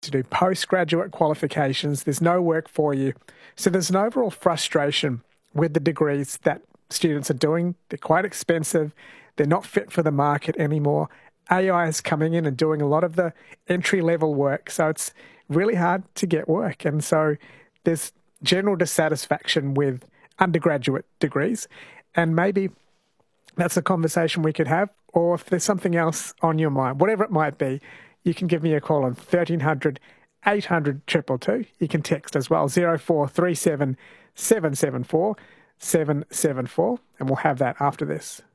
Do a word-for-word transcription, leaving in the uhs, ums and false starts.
to do postgraduate qualifications. There's no work for you. So there's an overall frustration with the degrees that students are doing. They're quite expensive. They're not fit for the market anymore. A I is coming in and doing a lot of the entry-level work. So it's really hard to get work. And so there's general dissatisfaction with undergraduate degrees. And maybe that's a conversation we could have. Or if there's something else on your mind, whatever it might be, you can give me a call on thirteen hundred, eight hundred, two two two. You can text as well, zero four three seven, seven seven four, seven seven four, and we'll have that after this.